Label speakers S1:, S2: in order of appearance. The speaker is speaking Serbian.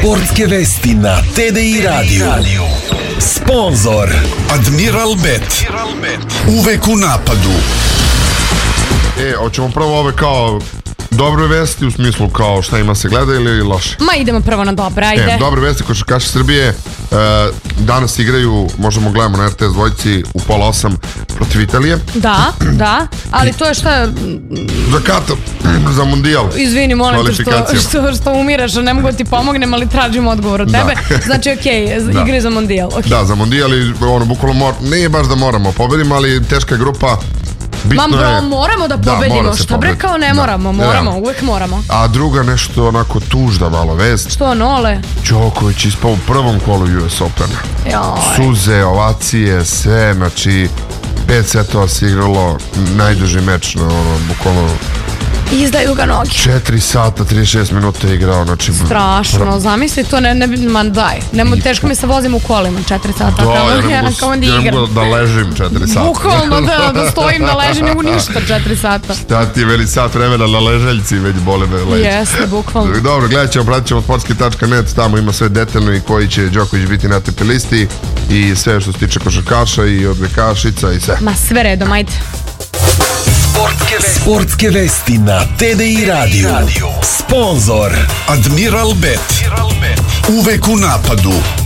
S1: Sportske vesti na TDI Radio. Sponzor Admiral Bet. Uvek u napadu.
S2: Hoćemo prvo ove kao dobre vesti, u smislu kao šta ima se gleda ili loše?
S3: Ma idemo prvo na dobre, ajde.
S2: Dobre vesti, košarkaši Srbije danas igraju, možemo gledamo na RTS dvojci u 7:30 protiv Italije.
S3: Da, ali to je šta...
S2: Za Katar, za Mundijal.
S3: Izvini, molim te što umiraš, ne mogu ti pomognem, ali tražim odgovor od tebe. Znači, igre za Mundijal.
S2: Da, za Mundijal i bukvalno nije baš da moramo pobedimo, ali teška grupa.
S3: Moramo da pobedimo, što bre kao ne moramo, uvek moramo.
S2: A druga nešto onako tužda malo vest.
S3: Što, Nole?
S2: Đoković ispao u prvom kolu US Opena. Suze, ovacije, sve, znači 5 setova se igralo, najduži meč, bukvalno
S3: izdaju ga noge.
S2: 4 sata, 36 minuta je igrao, znači...
S3: Strašno, zamisli to, man daj. Teško mi se vozim u kolima 4 sata, kao onda igram.
S2: Ja mogu da ležim 4 sata.
S3: Bukvalno da stojim, da ležim, nego ništa 4 sata.
S2: Šta ti je veli sat vremena na leželjci, već bole me leđe.
S3: Jeste, bukvalno.
S2: Dobro, gledat ćemo, pratit ćemo sportski.net, tamo ima sve detaljno i koji će Đoković biti na ATP listi i sve što se tiče košarkaša i odbojkašica i sve.
S3: Ma sve redom, ajde.
S1: Sportske vesti na TDI Radio. Sponzor Admiral Bet. Uvek u napadu.